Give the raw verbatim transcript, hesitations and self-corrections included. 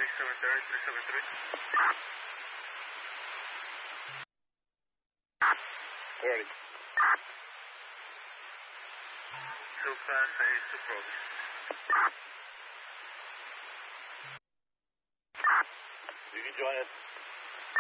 three seven three, three seven three. Ready. Too fast, I hate to progress. You can join us.